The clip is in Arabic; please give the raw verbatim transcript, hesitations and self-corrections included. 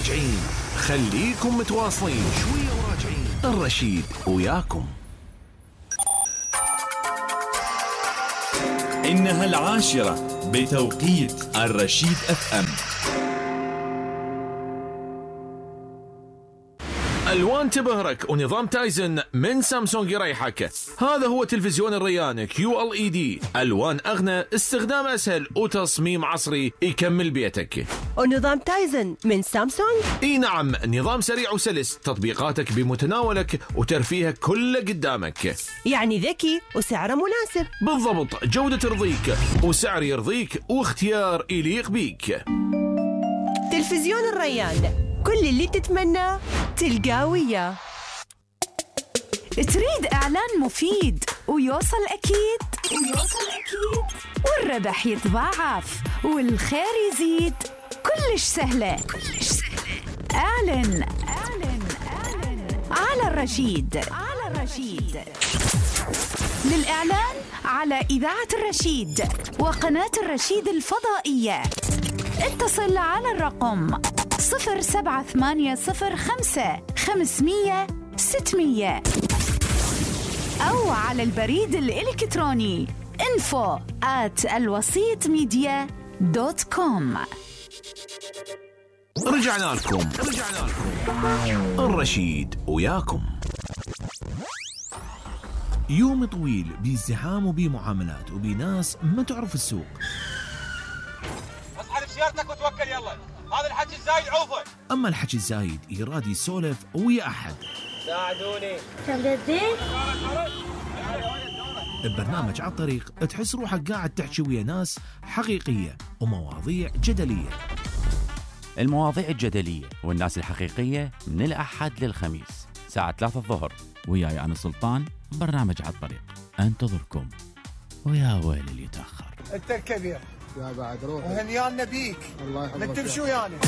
وراجعين، خليكم متواصلين شوية وراجعين. الرشيد وياكم. إنها العاشرة بتوقيت الرشيد اف ام. ألوان تبهرك ونظام تايزن من سامسونج يريحك. هذا هو تلفزيون الريان كيو ال اي دي، ألوان أغنى، استخدام أسهل وتصميم عصري يكمل بيتك. ونظام تايزن من سامسونج؟ اي نعم، نظام سريع وسلس، تطبيقاتك بمتناولك وترفيهك كله قدامك. يعني ذكي وسعره مناسب. بالضبط، جودة ترضيك وسعر يرضيك واختيار يليق بيك. تلفزيون الريان، كل اللي تتمناه تلقاه وياه. تريد إعلان مفيد ويوصل أكيد ويوصل أكيد والربح يتضاعف والخير يزيد، كلش سهلة كلش سهلة. أعلن أعلن أعلن على الرشيد على الرشيد. للإعلان على إذاعة الرشيد وقناة الرشيد الفضائية اتصل على الرقم صفر سبعة ثمانية صفر خمسة خمسمية ستمية أو على البريد الإلكتروني info at الوسيط ميديا دوت كوم. رجعنا لكم رجعنا لكم الرشيد وياكم. يوم طويل بازدحام وبمعاملات وبناس ما تعرف السوق. اصحى بسيارتك وتوكل يلا، هذا الحكي الزايد عوفه. اما الحكي الزايد يراد يسولف ويا احد. ساعدوني. تبدأ ببرنامج على الطريق تحس روحك قاعد تحكي ويا ناس حقيقية ومواضيع جدلية. المواضيع الجدلية والناس الحقيقية من الأحد للخميس ساعة ثلاثة الظهر، وياي أنا سلطان، برنامج على الطريق انتظركم. ويا ويل اللي يتأخر. انت الكبير يا بعد روح وهنيانا بيك. الله يحفظك. تمشي ويانا.